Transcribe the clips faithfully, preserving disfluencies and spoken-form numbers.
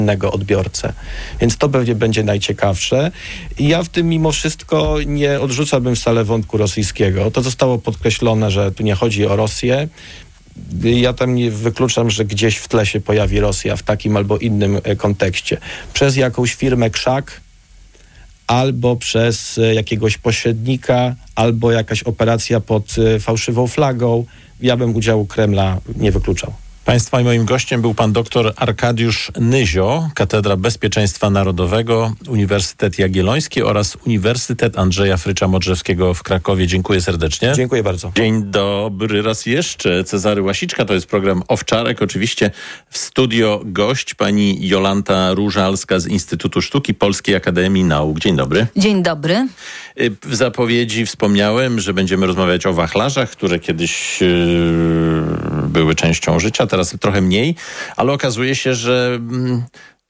innego odbiorcę. Więc to pewnie będzie najciekawsze. I ja w tym mimo wszystko nie odrzucałbym wcale wątku rosyjskiego. To zostało podkreślone, że tu nie chodzi o Rosję. Ja tam nie wykluczam, że gdzieś w tle się pojawi Rosja w takim albo innym kontekście. Przez jakąś firmę krzak, albo przez jakiegoś pośrednika, albo jakaś operacja pod fałszywą flagą. Ja bym udziału Kremla nie wykluczał. Państwa i moim gościem był pan doktor Arkadiusz Nyzio, Katedra Bezpieczeństwa Narodowego, Uniwersytet Jagielloński oraz Uniwersytet Andrzeja Frycza-Modrzewskiego w Krakowie. Dziękuję serdecznie. Dziękuję bardzo. Dzień dobry raz jeszcze. Cezary Łasiczka, to jest program Owczarek. Oczywiście w studio gość pani Jolanta Różalska z Instytutu Sztuki Polskiej Akademii Nauk. Dzień dobry. Dzień dobry. W zapowiedzi wspomniałem, że będziemy rozmawiać o wachlarzach, które kiedyś yy, były częścią życia, teraz trochę mniej, ale okazuje się, że mm,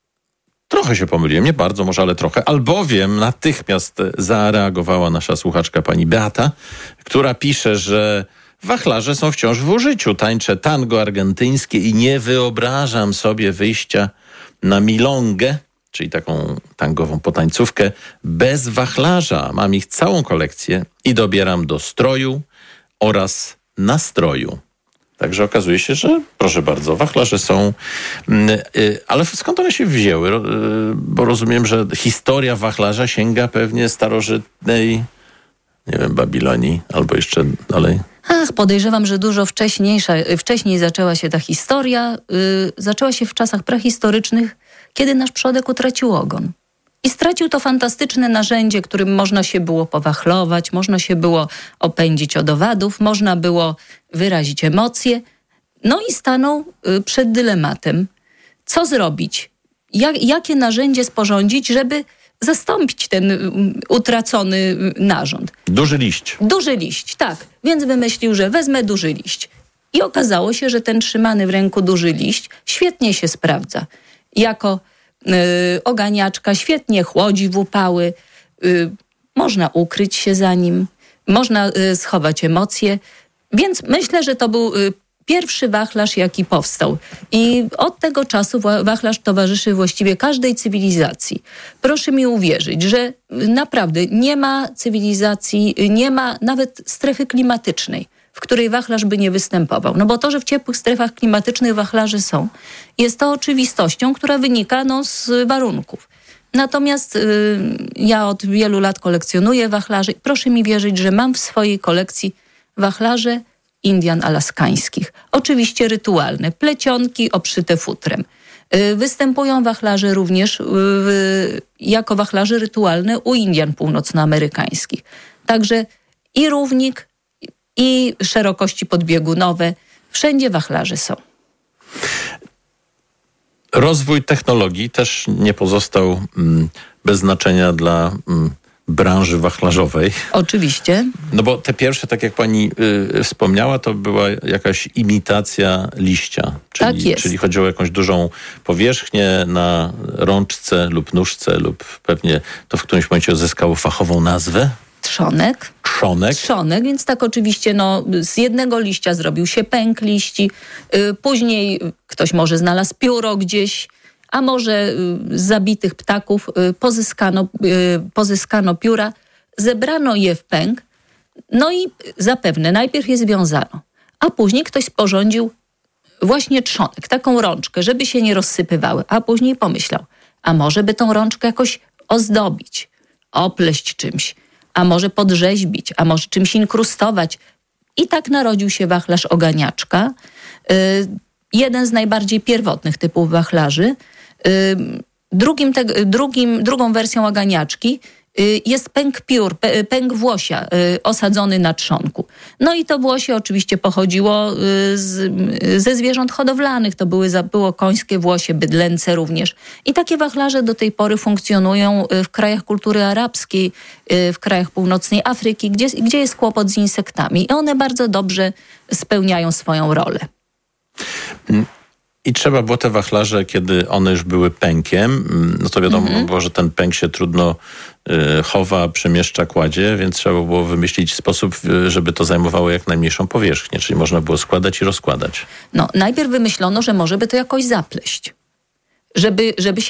trochę się pomyliłem, nie bardzo może, ale trochę, albowiem natychmiast zareagowała nasza słuchaczka pani Beata, która pisze, że wachlarze są wciąż w użyciu. Tańczę tango argentyńskie i nie wyobrażam sobie wyjścia na milongę, czyli taką tangową potańcówkę, bez wachlarza. Mam ich całą kolekcję i dobieram do stroju oraz nastroju. Także okazuje się, że proszę bardzo, wachlarze są, yy, ale skąd one się wzięły? Yy, bo rozumiem, że historia wachlarza sięga pewnie starożytnej, nie wiem, Babilonii albo jeszcze dalej. Ach, podejrzewam, że dużo wcześniejsza, wcześniej zaczęła się ta historia. Yy, zaczęła się w czasach prehistorycznych, kiedy nasz przodek utracił ogon. I stracił to fantastyczne narzędzie, którym można się było powachlować, można się było opędzić od owadów, można było wyrazić emocje. No i stanął y, przed dylematem. Co zrobić? Jak, jakie narzędzie sporządzić, żeby zastąpić ten y, utracony y, narząd? Duży liść. Duży liść, tak. Więc wymyślił, że wezmę duży liść. I okazało się, że ten trzymany w ręku duży liść świetnie się sprawdza. Jako Yy, oganiaczka, świetnie chłodzi w upały, yy, można ukryć się za nim, można yy, schować emocje, więc myślę, że to był yy, pierwszy wachlarz, jaki powstał. I od tego czasu wachlarz towarzyszy właściwie każdej cywilizacji. Proszę mi uwierzyć, że naprawdę nie ma cywilizacji, nie ma nawet strefy klimatycznej, w której wachlarz by nie występował. No bo to, że w ciepłych strefach klimatycznych wachlarze są, jest to oczywistością, która wynika no, z warunków. Natomiast y, ja od wielu lat kolekcjonuję wachlarze i proszę mi wierzyć, że mam w swojej kolekcji wachlarze Indian alaskańskich. Oczywiście rytualne, plecionki obszyte futrem. Y, występują wachlarze również y, y, jako wachlarze rytualne u Indian północnoamerykańskich. Także i równik, i szerokości podbiegunowe. Wszędzie wachlarze są. Rozwój technologii też nie pozostał mm, bez znaczenia dla mm, branży wachlarzowej. Oczywiście. No bo te pierwsze, tak jak pani y, wspomniała, to była jakaś imitacja liścia. Czyli, tak jest. Czyli chodziło o jakąś dużą powierzchnię na rączce lub nóżce lub pewnie to w którymś momencie uzyskało fachową nazwę. Trzonek. Trzonek. Trzonek, więc tak oczywiście no, z jednego liścia zrobił się pęk liści, yy, później ktoś może znalazł pióro gdzieś, a może yy, z zabitych ptaków yy, pozyskano, yy, pozyskano pióra, zebrano je w pęk, no i zapewne najpierw je związano, a później ktoś sporządził właśnie trzonek, taką rączkę, żeby się nie rozsypywały, a później pomyślał, a może by tą rączkę jakoś ozdobić, opleść czymś, a może podrzeźbić, a może czymś inkrustować. I tak narodził się wachlarz oganiaczka. Yy, jeden z najbardziej pierwotnych typów wachlarzy. Yy, drugim te, drugim, drugą wersją oganiaczki yy, jest pęk piór, p- pęk włosia yy, osadzony na trzonku. No i to włosie oczywiście pochodziło yy, z, ze zwierząt hodowlanych. To były, było końskie włosie, bydlęce również. I takie wachlarze do tej pory funkcjonują w krajach kultury arabskiej, w krajach północnej Afryki, gdzie, gdzie jest kłopot z insektami. I one bardzo dobrze spełniają swoją rolę. I trzeba było te wachlarze, kiedy one już były pękiem, no to wiadomo mm-hmm. było, że ten pęk się trudno y, chowa, przemieszcza, kładzie, więc trzeba było wymyślić sposób, żeby to zajmowało jak najmniejszą powierzchnię, czyli można było składać i rozkładać. No, najpierw wymyślono, że może by to jakoś zapleść. żeby, żeby się